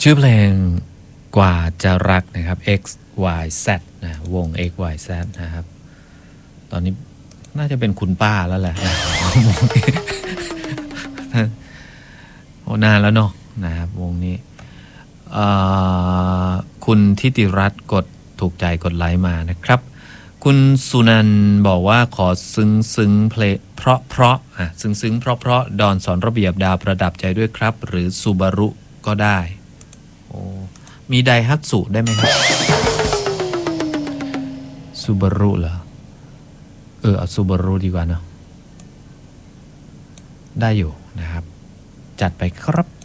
ชื่อเพลงกว่าจะรักนะครับ X Y Z นะวง X Y Z นะครับตอนนี้น่าจะเป็นคุณป้าแล้วแหละนะโอ้นานแล้วเนาะนะครับวงนี้คุณทิติรัตน์กดถูกใจกดไลค์มานะครับคุณสุนันท์บอกว่าขอซึ้งเพลงเพราะซึ้งเพราะดอนสอนระเบียบดาวประดับใจด้วยครับหรือซูบารุก็ได้โอ้มีไดฮัตสุได้ไหมครับซูบารุเหรอเอาซูบารุดีกว่าเนาะได้อยู่นะครับจัดไปครับ